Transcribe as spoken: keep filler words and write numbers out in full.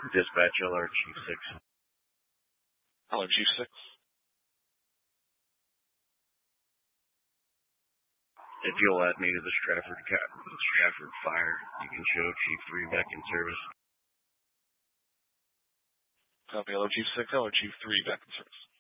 Dispatch L R Chief six. L R Chief six. If you'll add me to the Stratford Cap Stratford Fire, you can show Chief three back in service. Copy L R Chief six, L R Chief three back in service.